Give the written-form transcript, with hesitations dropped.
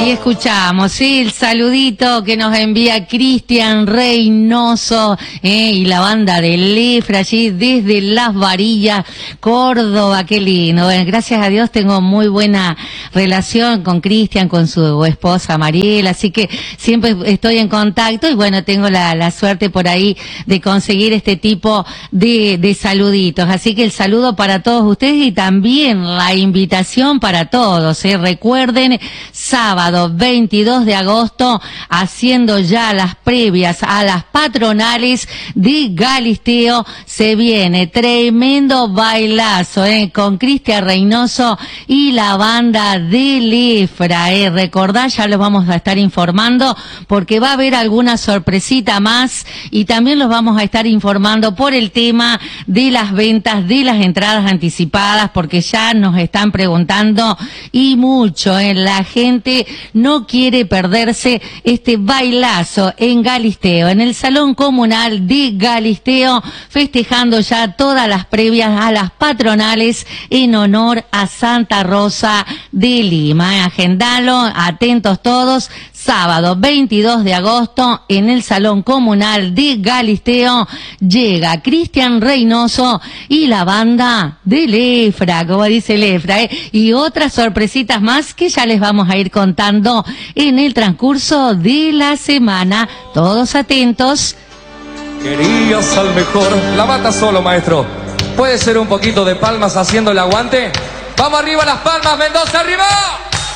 Ahí escuchamos, ¿sí? El saludito que nos envía Cristian Reynoso y la banda de Lefra allí desde Las Varillas, Córdoba. Qué lindo. Bueno, gracias a Dios tengo muy buena relación con Cristian, con su esposa Mariela, así que siempre estoy en contacto y bueno, tengo la suerte por ahí de conseguir este tipo de saluditos. Así que el saludo para todos ustedes y también la invitación para todos. Recuerden, sábado 22 de agosto, haciendo ya las previas a las patronales de Galisteo, se viene tremendo bailazo, con Cristian Reynoso y la banda de Lefra, recordá, ya los vamos a estar informando, porque va a haber alguna sorpresita más, y también los vamos a estar informando por el tema de las ventas de las entradas anticipadas, porque ya nos están preguntando, y mucho, la gente no quiere perderse este bailazo en Galisteo, en el Salón Comunal de Galisteo, festejando ya todas las previas a las patronales en honor a Santa Rosa de Lima. Agendalo, atentos todos, sábado 22 de agosto en el Salón Comunal de Galisteo llega Cristian Reynoso y la banda de Lefra, como dice Lefra, y otras sorpresitas más que ya les vamos a ir contando en el transcurso de la semana. Todos atentos. Querías al mejor. La mata solo, maestro. ¿Puede ser un poquito de palmas haciendo el aguante? ¡Vamos arriba las palmas, Mendoza, arriba!